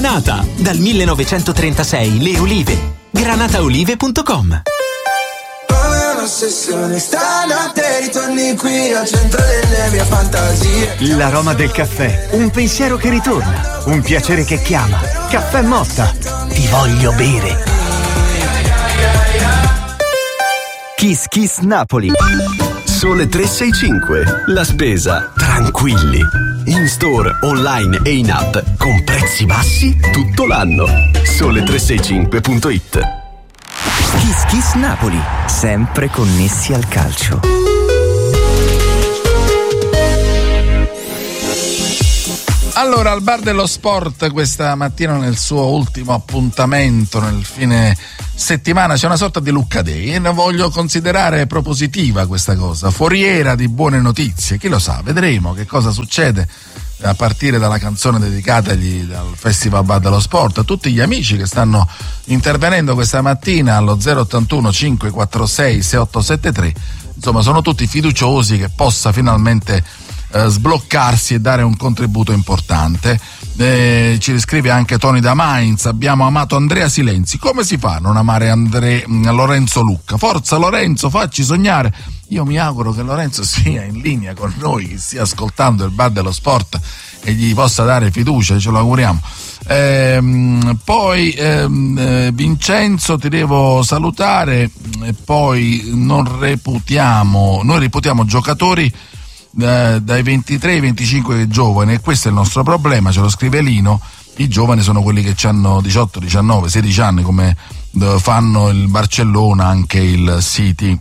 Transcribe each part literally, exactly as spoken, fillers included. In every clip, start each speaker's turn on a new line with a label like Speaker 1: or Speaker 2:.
Speaker 1: Granata, dal millenovecentotrentasei le olive. granataolive punto com.
Speaker 2: Ossessione, stanotte ritorni qui al centro delle mie fantasie.
Speaker 3: L'aroma del caffè, un pensiero che ritorna, un piacere che chiama. Caffè Motta, ti voglio bere. Kiss Kiss Napoli.
Speaker 4: Sole tre sei cinque, la spesa tranquilli. In store, online e in app con prezzi bassi tutto l'anno. Sole tre sei cinque punto it.
Speaker 3: Kiss Kiss Napoli, sempre connessi al calcio.
Speaker 5: Allora, al Bar dello Sport questa mattina nel suo ultimo appuntamento nel fine settimana c'è una sorta di Lucca Day e ne voglio considerare propositiva questa cosa, foriera di buone notizie. Chi lo sa, vedremo che cosa succede a partire dalla canzone dedicatagli al Festival Bar dello Sport, a tutti gli amici che stanno intervenendo questa mattina allo zero ottantuno cinque quattro sei sei otto sette tre. Insomma, sono tutti fiduciosi che possa finalmente eh, sbloccarsi e dare un contributo importante. Eh, ci riscrive anche Tony da Mainz: abbiamo amato Andrea Silenzi, come si fa a non amare Andre, Lorenzo Lucca? Forza Lorenzo, facci sognare. Io mi auguro che Lorenzo sia in linea con noi, che stia ascoltando il Bar dello Sport e gli possa dare fiducia, ce lo auguriamo. Ehm, poi ehm, eh, Vincenzo, ti devo salutare. E poi non reputiamo, noi reputiamo giocatori eh, dai ventitré ai venticinque giovani, e questo è il nostro problema, ce lo scrive Lino. I giovani sono quelli che hanno diciotto, diciannove, sedici anni, come eh, fanno il Barcellona, anche il City.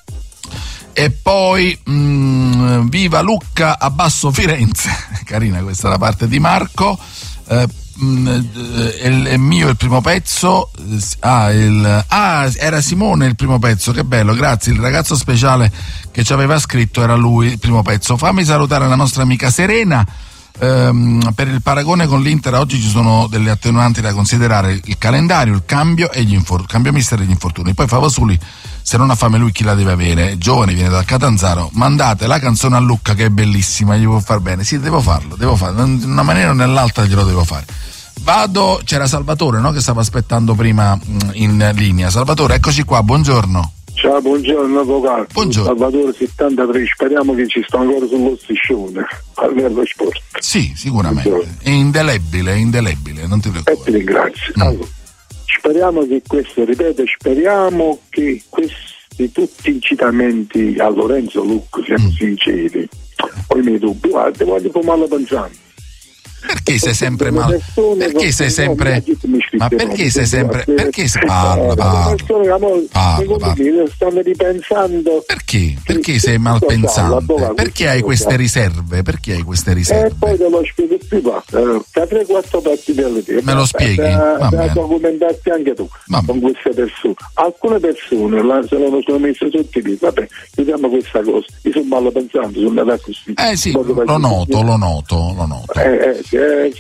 Speaker 5: E poi mh, viva Lucca, abbasso Firenze. Carina questa da parte di Marco. Eh, mh, è, è mio il primo pezzo. Ah, il, ah, era Simone il primo pezzo, che bello, grazie. Il ragazzo speciale che ci aveva scritto era lui il primo pezzo. Fammi salutare la nostra amica Serena. Ehm, per il paragone con l'Inter oggi ci sono delle attenuanti da considerare: il calendario, il cambio e gli infor- cambio mister e gli infortuni. Poi Favasuli, se non ha fame lui chi la deve avere? È giovane, viene dal Catanzaro. Mandate la canzone a Lucca che è bellissima, gli può far bene. Sì, devo farlo, devo farlo, in una maniera o nell'altra glielo devo fare. Vado, c'era Salvatore, no? Che stava aspettando prima in linea. Salvatore, eccoci qua, buongiorno.
Speaker 6: Ciao, buongiorno avvocato.
Speaker 5: Buongiorno.
Speaker 6: Salvatore settantatré, speriamo che ci sta ancora sullo striscione al Verbo Sport.
Speaker 5: Sì, sicuramente. Buongiorno. È indelebile, è indelebile, non ti preoccupare.
Speaker 6: E ti ringrazio.
Speaker 5: Mm.
Speaker 6: Allora, speriamo che questo, ripeto, speriamo che questi tutti incitamenti a Lorenzo Lucca, siamo mm. sinceri, poi mi dubbi, guarda, voglio pomarlo pensando.
Speaker 5: Perché sei sempre mal? Perché sei sempre? Ma perché sei sempre? Perché si parla, parla, parla, parla.
Speaker 6: Stanno ripensando.
Speaker 5: Perché? Perché sei malpensante? Perché hai queste riserve? Perché hai queste riserve?
Speaker 6: E poi te lo spiego più va. Da tre quattro parti delle te.
Speaker 5: Me lo spieghi?
Speaker 6: Da documentarti anche tu con queste persone. Alcune persone la, se lo sono messe sotto i piedi. Vabbè, vediamo questa cosa. Io sono malpensante, sono andato così.
Speaker 5: Eh sì, lo noto, lo noto, lo noto.
Speaker 6: Eh, eh,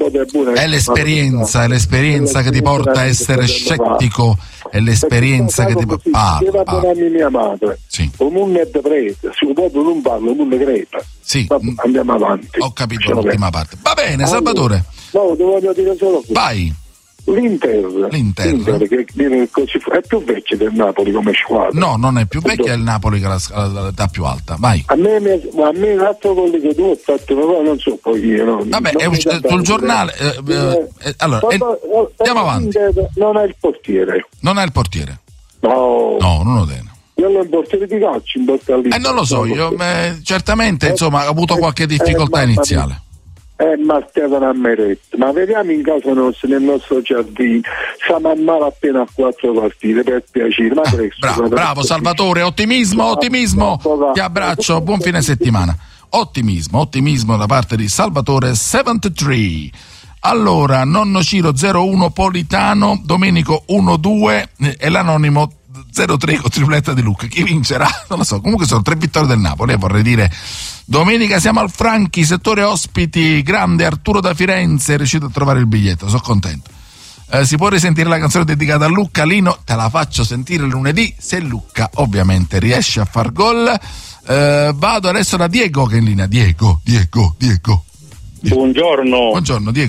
Speaker 5: è l'esperienza, è l'esperienza che ti porta a essere scettico, è l'esperienza che ti porta.
Speaker 6: Parla, parla. Mia madre,
Speaker 5: sì.
Speaker 6: Un mondo è prete, se un popolo non parla, un mondo crepa.
Speaker 5: Sì.
Speaker 6: Andiamo avanti.
Speaker 5: Ho capito l'ultima parte. Va bene, Salvatore.
Speaker 6: No, ti voglio dire solo questo.
Speaker 5: Vai.
Speaker 6: L'Inter,
Speaker 5: L'Inter.
Speaker 6: L'Inter che è più vecchio del Napoli come squadra.
Speaker 5: No, non è più vecchio, è il Napoli che ha l'età più alta. Vai.
Speaker 6: A me, a me l'altro quello che tu hai fatto, ma non so poi io. No,
Speaker 5: Vabbè, è uscito sul giornale. Eh, eh, eh, allora, eh, andiamo avanti.
Speaker 6: Non è il portiere.
Speaker 5: Non è il portiere.
Speaker 6: No.
Speaker 5: No, non lo tiene.
Speaker 6: Io ho un portiere di calcio in porta lì.
Speaker 5: Eh, non lo so, io eh, certamente, insomma, ha avuto qualche difficoltà
Speaker 6: eh,
Speaker 5: iniziale.
Speaker 6: Eh, ma Stefano Ammeretto, ma vediamo in casa nostra, nel nostro giardino, siamo a male appena a quattro partite, per piacere. Ma
Speaker 5: ah, bravo, bravo Salvatore, ottimismo, ottimismo, ti abbraccio, buon fine settimana. Ottimismo, ottimismo da parte di Salvatore settantatré. Allora, nonno Ciro zero uno Politano, Domenico uno due e l'anonimo zero tre con tripletta di Lucca. Chi vincerà? Non lo so, comunque sono tre vittorie del Napoli, vorrei dire. Domenica siamo al Franchi, settore ospiti, grande Arturo da Firenze, è riuscito a trovare il biglietto, sono contento. Eh, si può risentire la canzone dedicata a Lucca? Lino, te la faccio sentire lunedì, se Lucca ovviamente riesce a far gol. Eh, vado adesso da Diego che è in linea. Diego, Diego, Diego.
Speaker 7: Buongiorno.
Speaker 5: Buongiorno Diego.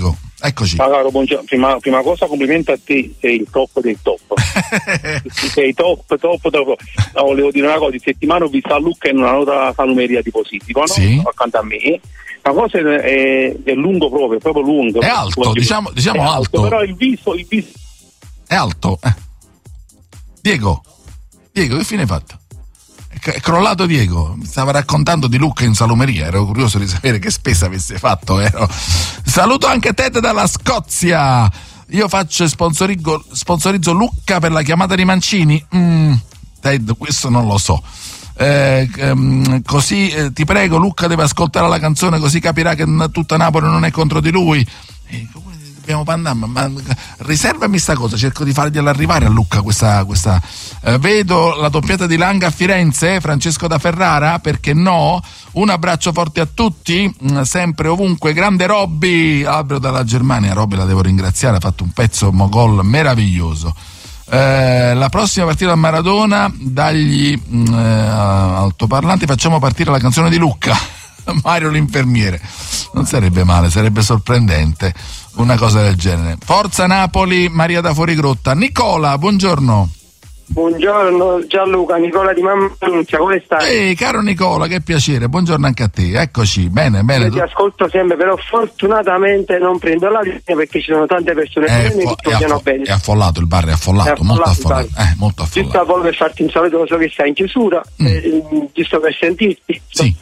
Speaker 5: Eccoci.
Speaker 7: Ah, caro, buongiorno. Prima, prima cosa, complimenti a te, sei il top del top. Sei top, top, top. No, volevo dire una cosa, di settimana ho visto a Lucca in una nota salumeria di positivo, no?
Speaker 5: Sì.
Speaker 7: Accanto a me. La cosa è, è, è lungo proprio, è proprio lungo.
Speaker 5: È alto, diciamo, diciamo
Speaker 7: è alto,
Speaker 5: alto.
Speaker 7: Però il viso, il viso.
Speaker 5: È alto. Eh. Diego, Diego, che fine hai fatto? È crollato Diego, mi stava raccontando di Lucca in salumeria, ero curioso di sapere che spesa avesse fatto. Ero. Saluto anche Ted dalla Scozia. Io faccio sponsorizzo, sponsorizzo Lucca per la chiamata di Mancini. Mm, Ted, questo non lo so. Eh, ehm, così eh, ti prego, Lucca deve ascoltare la canzone, così capirà che tutta Napoli non è contro di lui. Eh, dobbiamo andare, ma, ma riservami sta cosa, cerco di fargliela arrivare a Lucca questa, questa eh, vedo la doppiata di Langa a Firenze, Francesco da Ferrara, perché no? Un abbraccio forte a tutti, mh, sempre ovunque, grande Robby, Albero dalla Germania. Robby la devo ringraziare, ha fatto un pezzo mogol meraviglioso. Eh, la prossima partita a Maradona, dagli mh, eh, altoparlanti facciamo partire la canzone di Lucca. Mario l'infermiere, non sarebbe male, sarebbe sorprendente una cosa del genere. Forza Napoli, Maria da Fuorigrotta. Nicola, buongiorno.
Speaker 8: Buongiorno Gianluca, Nicola di Mammanuncia, come stai?
Speaker 5: Ehi, caro Nicola, che piacere, buongiorno anche a te, eccoci, bene, bene.
Speaker 8: Io ti ascolto sempre, però fortunatamente non prendo la linea perché ci sono tante persone
Speaker 5: è,
Speaker 8: che
Speaker 5: fo-
Speaker 8: mi vogliono bene.
Speaker 5: È affollato il bar, è affollato, è affollato molto affollato. Eh, molto affollato.
Speaker 8: Giusto poi per farti un saluto, lo so che sei in chiusura, mm. eh, giusto per sentirti.
Speaker 5: Sì.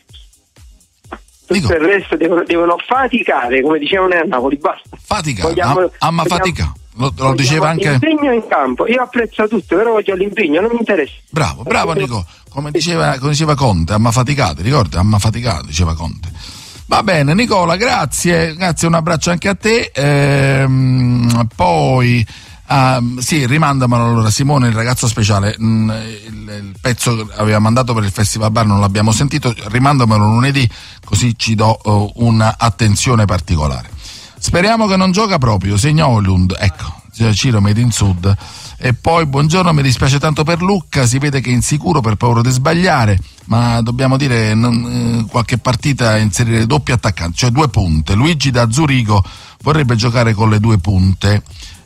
Speaker 8: Tutto il resto devono, devono faticare, come dicevano a Napoli, basta.
Speaker 5: Fatica,
Speaker 8: vogliamo,
Speaker 5: amma
Speaker 8: vogliamo,
Speaker 5: fatica. Lo, lo diceva anche
Speaker 8: l'impegno in campo, io apprezzo tutto, però voglio l'impegno, non mi interessa.
Speaker 5: Bravo, bravo Nico, come diceva, come diceva Conte, amma faticato, ricordi? Amma faticato, diceva Conte. Va bene Nicola, grazie, grazie, un abbraccio anche a te. Ehm, poi uh, sì, rimandamelo allora Simone, il ragazzo speciale. Mm, il, il pezzo che aveva mandato per il Festival Bar non l'abbiamo sentito, rimandamelo lunedì, così ci do uh, un'attenzione particolare. Speriamo che non gioca proprio, segna Oilund, ecco, Ciro Made in Sud. E poi buongiorno, mi dispiace tanto per Lucca, si vede che è insicuro per paura di sbagliare, ma dobbiamo dire non, eh, qualche partita inserire doppi attaccanti, cioè due punte. Luigi da Zurigo vorrebbe giocare con le due punte.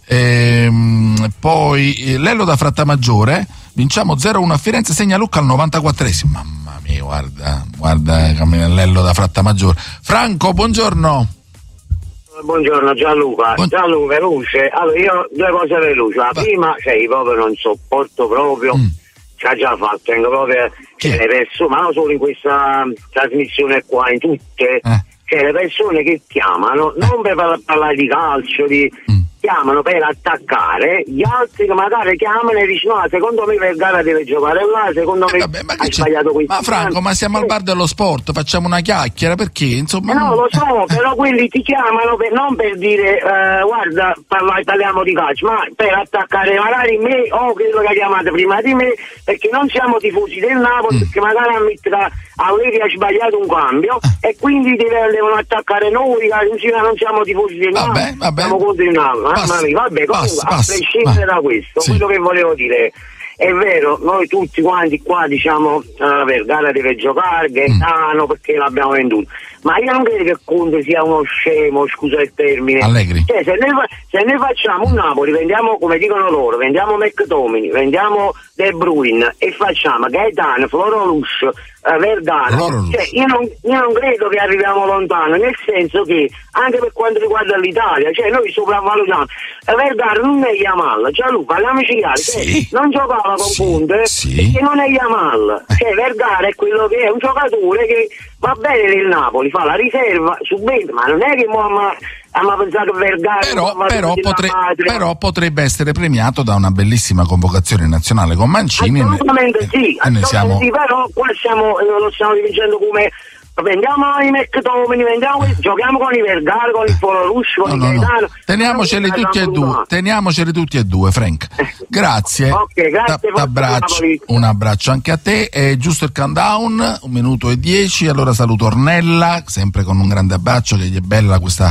Speaker 5: Ehm, poi eh, Lello da Frattamaggiore, vinciamo zero uno a Firenze, segna Lucca al novantaquattresimo. Mamma mia, guarda, guarda Lello da Frattamaggiore. Franco, buongiorno.
Speaker 9: Buongiorno Gianluca, Buon... Gianluca Luce, allora io due cose veloci, la Va. prima, cioè io proprio non sopporto proprio, mm. ci ha già fatto, tengo proprio che le persone, ma non solo in questa trasmissione qua, in tutte, eh. cioè le persone che chiamano, eh. non per parlare di calcio, di... Mm. chiamano per attaccare gli altri che magari chiamano e dicono no, secondo me Vergara deve giocare là, secondo me eh vabbè, ma hai sbagliato questo.
Speaker 5: Ma Franco, ma siamo al bar dello sport, facciamo una chiacchiera, perché insomma
Speaker 9: no, lo so, però quelli ti chiamano per, non per dire uh, guarda parla, parliamo di calcio, ma per attaccare magari me o quello che ha chiamato prima di me, perché non siamo tifosi del Napoli, mm. perché magari ammetterà a Levi ha sbagliato un cambio ah. e quindi deve, devono attaccare noi, non siamo tifosi del Napoli, siamo contro il Napoli.
Speaker 5: Basta,
Speaker 9: vabbè, comunque,
Speaker 5: basta,
Speaker 9: a prescindere da questo, sì. quello che volevo dire è vero, noi tutti quanti qua diciamo uh, Vergara deve giocare, Gaetano mm. perché l'abbiamo venduto, ma io non credo che Conte sia uno scemo, scusa il termine.
Speaker 5: Allegri.
Speaker 9: Cioè, se noi, se noi facciamo un Napoli, vendiamo come dicono loro, vendiamo McTominay, vendiamo De Bruyne e facciamo Gaetano, Florolus, uh, Vergara, cioè, io, non, io non credo che arriviamo lontano, nel senso che anche per quanto riguarda l'Italia, cioè noi sopravvalutiamo Vergara non è Yamal, cioè lui parliamoci chiaro,
Speaker 5: sì.
Speaker 9: cioè, non giocava con
Speaker 5: sì.
Speaker 9: Conte
Speaker 5: sì.
Speaker 9: perché non è Yamal, eh. cioè Vergara è quello che è un giocatore che va bene nel Napoli, fa la riserva, subentra, ma non è che mo hanno pensato Vergara
Speaker 5: però, però, potre, però potrebbe essere premiato da una bellissima convocazione nazionale con Mancini.
Speaker 9: Assolutamente
Speaker 5: e,
Speaker 9: sì,
Speaker 5: e noi siamo...
Speaker 9: sì, però qua siamo, lo stiamo dipingendo come vendiamo i McTominay, vendiamo, giochiamo con i Vergara, con il Florolus, con no, i
Speaker 5: no,
Speaker 9: Gaetano.
Speaker 5: No. Teniamoceli tutti e due, teniamoceli tutti e due, Frank. Grazie.
Speaker 9: Ok, grazie.
Speaker 5: Ta- abbraccio, un abbraccio anche a te. È giusto il countdown, un minuto e dieci. Allora saluto Ornella, sempre con un grande abbraccio, che gli è bella questa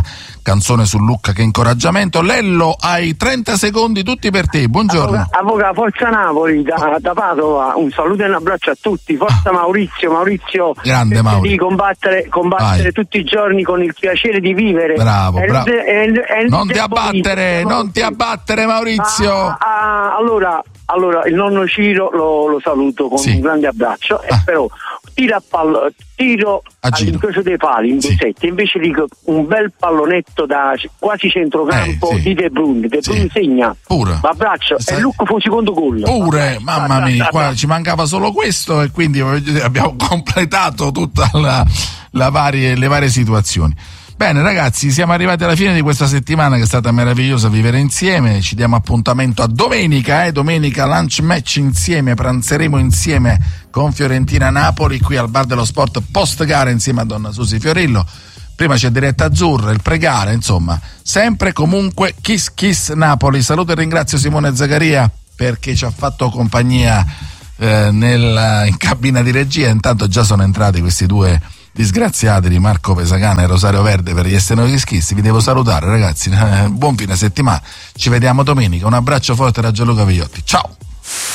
Speaker 5: canzone su Lucca, che incoraggiamento. Lello, hai trenta secondi tutti per te, buongiorno.
Speaker 8: Avvocato, Forza Napoli da, da Padova, un saluto e un abbraccio a tutti, forza Maurizio, Maurizio,
Speaker 5: grande Maurizio,
Speaker 8: di combattere, combattere tutti i giorni con il piacere di vivere.
Speaker 5: Bravo,
Speaker 8: è,
Speaker 5: bravo.
Speaker 8: È, è, è
Speaker 5: non ti abbattere, non ti abbattere Maurizio.
Speaker 8: Ah, ah, allora, allora il nonno Ciro lo, lo saluto con sì. un grande abbraccio e ah. però tira a pallo, tiro all'incrocio dei pali in sì. due sette, invece dico un bel pallonetto da quasi centrocampo eh, sì. di De Bruyne, De Bruyne sì. segna
Speaker 5: pure
Speaker 8: l'abbraccio
Speaker 5: Sai...
Speaker 8: e Lucco fu secondo gol
Speaker 5: pure, mamma mia, qua ci mancava solo questo e quindi abbiamo completato tutta la, la varie, le varie situazioni. Bene ragazzi, siamo arrivati alla fine di questa settimana che è stata meravigliosa vivere insieme. Ci diamo appuntamento a domenica, eh? Domenica lunch match insieme, pranzeremo insieme con Fiorentina-Napoli qui al Bar dello Sport post gara insieme a Donna Susi Fiorillo. Prima c'è diretta azzurra, il pre-gara, insomma, sempre comunque Kiss Kiss Napoli. Saluto e ringrazio Simone Zaccaria perché ci ha fatto compagnia eh, nel, in cabina di regia. Intanto già sono entrati questi due disgraziati di Marco Pesacana e Rosario Verde per gli estenoschisti. Vi devo salutare ragazzi, buon fine settimana, ci vediamo domenica, un abbraccio forte da Gianluca Vigliotti, ciao.